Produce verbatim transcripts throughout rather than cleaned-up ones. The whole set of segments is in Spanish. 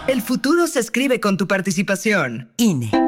El futuro se escribe con tu participación. I N E.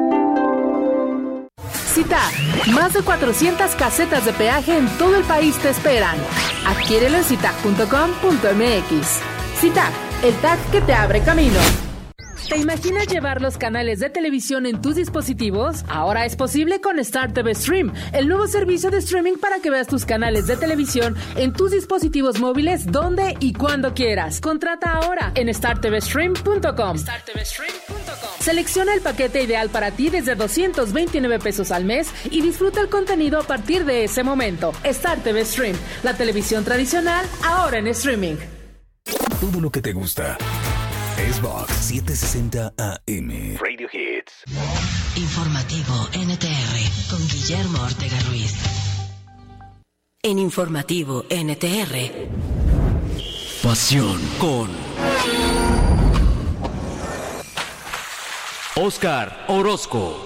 CITAG, más de cuatrocientas casetas de peaje en todo el país te esperan. Adquiérelo en citag punto com punto m x. CITAG, el tag que te abre camino. ¿Te imaginas llevar los canales de televisión en tus dispositivos? Ahora es posible con Star T V Stream, el nuevo servicio de streaming para que veas tus canales de televisión en tus dispositivos móviles donde y cuando quieras. Contrata ahora en star t v stream punto com. star t v stream punto com. Selecciona el paquete ideal para ti desde doscientos veintinueve pesos al mes y disfruta el contenido a partir de ese momento. Star T V Stream, la televisión tradicional ahora en streaming. Todo lo que te gusta. Xbox setecientos sesenta A M. Radio Hits. Informativo N T R con Guillermo Ortega Ruiz. En Informativo N T R. Pasión con Oscar Orozco.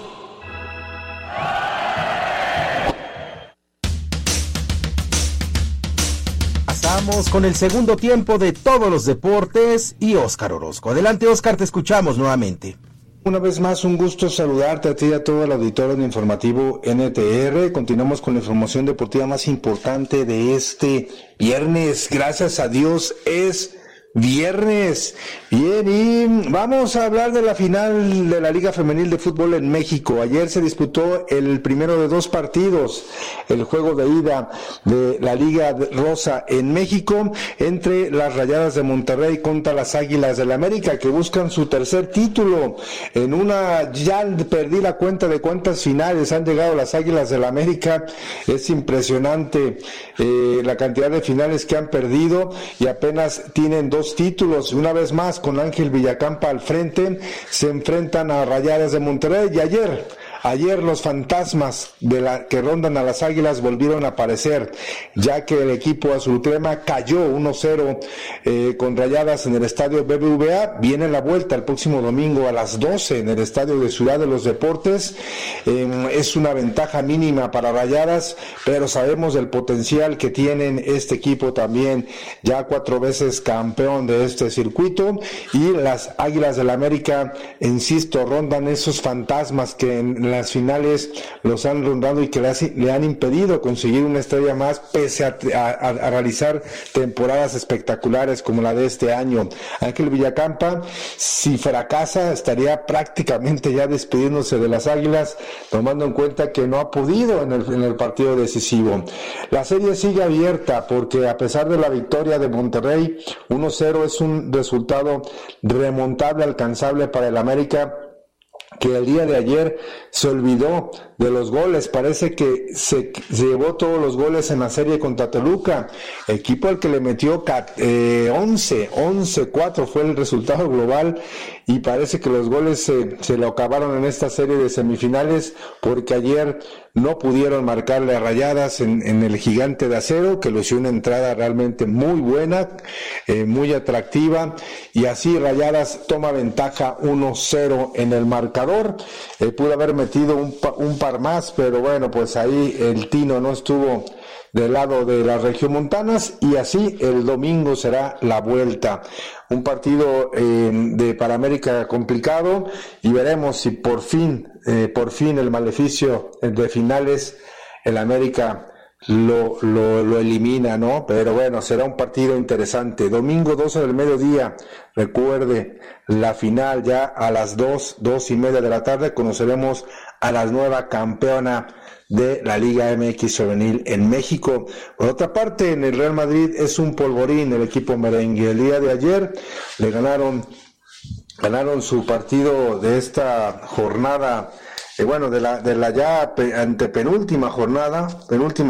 Pasamos con el segundo tiempo de todos los deportes y Oscar Orozco. Adelante, Oscar, te escuchamos nuevamente. Una vez más, un gusto saludarte a ti y a todo el auditorio de Informativo N T R. Continuamos con la información deportiva más importante de este viernes. Gracias a Dios es viernes. Bien, y vamos a hablar de la final de la Liga Femenil de Fútbol en México. Ayer se disputó el primero de dos partidos, el juego de ida de la Liga Rosa en México, entre las Rayadas de Monterrey contra las Águilas del América, que buscan su tercer título. En una, ya perdí la cuenta de cuántas finales han llegado las Águilas del América. Es impresionante eh, la cantidad de finales que han perdido y apenas tienen dos títulos. Una vez más, con Ángel Villacampa al frente, se enfrentan a Rayadas de Monterrey. Y ayer, ayer los fantasmas de la que rondan a las Águilas volvieron a aparecer, ya que el equipo azul crema cayó uno cero eh, con Rayadas en el estadio B B V A. Viene la vuelta el próximo domingo a las doce en el estadio de Ciudad de los Deportes. Eh, es una ventaja mínima para Rayadas, pero sabemos del potencial que tienen este equipo también, ya cuatro veces campeón de este circuito, y las Águilas del América, insisto, rondan esos fantasmas que en las finales los han rondado y que le, le han impedido conseguir una estrella más, pese a, a, a realizar temporadas espectaculares como la de este año. Ángel Villacampa, si fracasa, estaría prácticamente ya despidiéndose de las Águilas, tomando en cuenta que no ha podido en el, en el partido decisivo. La serie sigue abierta porque a pesar de la victoria de Monterrey, uno cero es un resultado remontable, alcanzable para el América, que el día de ayer se olvidó de los goles. Parece que se, se llevó todos los goles en la serie contra Toluca, equipo al que le metió eh, once, once cuatro fue el resultado global, y parece que los goles se, se lo acabaron en esta serie de semifinales, porque ayer no pudieron marcarle a Rayadas en, en el Gigante de Acero, que lució una entrada realmente muy buena, eh, muy atractiva, y así Rayadas toma ventaja uno cero en el marcador. Eh, pudo haber metido un, un par más, pero bueno, pues ahí el tino no estuvo del lado de las regiomontanas, y así el domingo será la vuelta. Un partido eh, de para América complicado, y veremos si por fin, eh, por fin el maleficio de finales, el América lo, lo, lo elimina, ¿no? Pero bueno, será un partido interesante. Domingo doce del mediodía, recuerde, la final ya a las dos, dos y media de la tarde, conoceremos a la nueva campeona de la Liga M X Femenil en México. Por otra parte, en el Real Madrid es un polvorín el equipo merengue. El día de ayer le ganaron, ganaron su partido de esta jornada, eh, bueno, de la, de la ya pe, antepenúltima jornada, penúltima